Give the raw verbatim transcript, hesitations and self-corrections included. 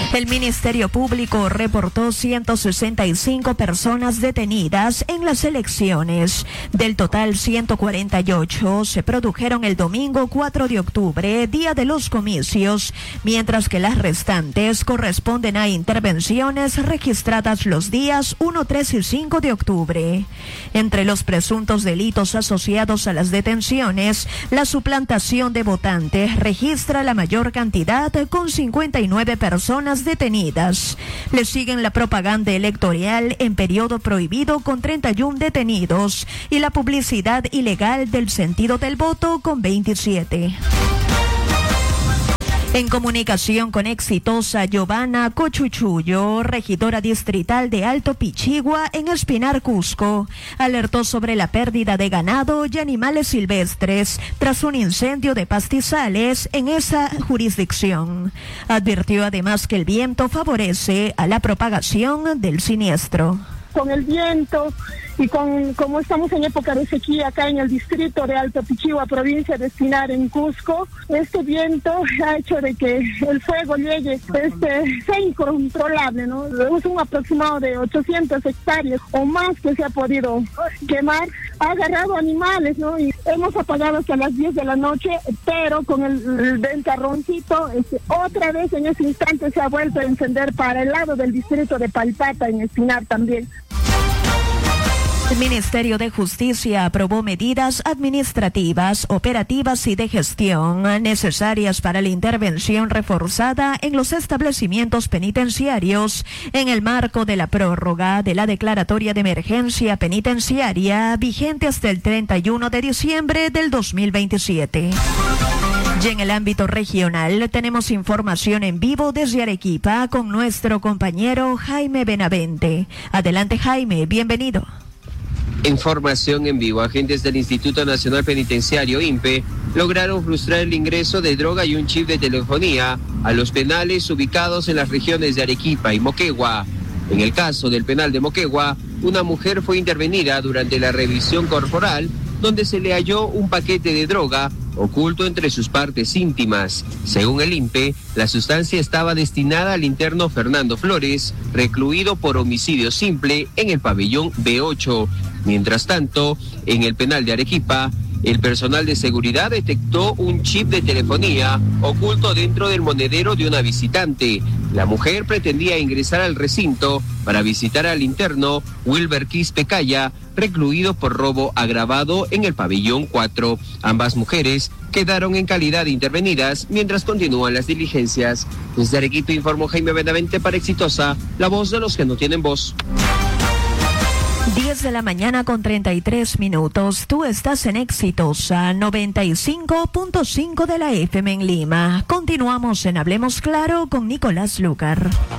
El Ministerio Público reportó ciento sesenta y cinco personas detenidas en las elecciones. Del total, ciento cuarenta y ocho se produjeron el domingo cuatro de octubre, día de los comicios, mientras que las restantes corresponden a intervenciones registradas los días uno, tres y cinco de octubre. Entre los presuntos delitos asociados a las detenciones, la suplantación de votantes registra la mayor cantidad con cincuenta y nueve personas detenidas. Le siguen la propaganda electoral en periodo prohibido con treinta y uno detenidos y la publicidad ilegal del sentido del voto con veintisiete. En comunicación con Exitosa, Giovanna Cochuchullo, regidora distrital de Alto Pichigua en Espinar, Cusco, alertó sobre la pérdida de ganado y animales silvestres tras un incendio de pastizales en esa jurisdicción. Advirtió además que el viento favorece a la propagación del siniestro. Con el viento y con como estamos en época de sequía acá en el distrito de Alto Pichigua, provincia de Espinar, en Cusco, este viento ha hecho de que el fuego llegue, este, sea incontrolable, ¿no? Es un aproximado de ochocientas hectáreas o más que se ha podido quemar. Ha agarrado animales, ¿no? Y hemos apagado hasta las diez de la noche, pero con el, el ventarroncito, este, otra vez en ese instante se ha vuelto a encender para el lado del distrito de Palpata, en Espinar también. El Ministerio de Justicia aprobó medidas administrativas, operativas y de gestión necesarias para la intervención reforzada en los establecimientos penitenciarios en el marco de la prórroga de la declaratoria de emergencia penitenciaria vigente hasta el treinta y uno de diciembre del dos mil veintisiete. Y en el ámbito regional tenemos información en vivo desde Arequipa con nuestro compañero Jaime Benavente. Adelante, Jaime, bienvenido. Información en vivo. Agentes del Instituto Nacional Penitenciario, I N P E, lograron frustrar el ingreso de droga y un chip de telefonía a los penales ubicados en las regiones de Arequipa y Moquegua. En el caso del penal de Moquegua, una mujer fue intervenida durante la revisión corporal, donde se le halló un paquete de droga oculto entre sus partes íntimas. Según el I N P E, la sustancia estaba destinada al interno Fernando Flores, recluido por homicidio simple en el pabellón B ocho. Mientras tanto, en el penal de Arequipa, el personal de seguridad detectó un chip de telefonía oculto dentro del monedero de una visitante. La mujer pretendía ingresar al recinto para visitar al interno Wilber Quispe Calla, recluido por robo agravado en el pabellón cuatro. Ambas mujeres quedaron en calidad de intervenidas mientras continúan las diligencias. Desde Arequipa informó Jaime Benavente para Exitosa, la voz de los que no tienen voz. diez de la mañana con treinta y tres minutos. Tú estás en Exitosa noventa y cinco punto cinco de la F M en Lima. Continuamos en Hablemos Claro con Nicolás Lucar.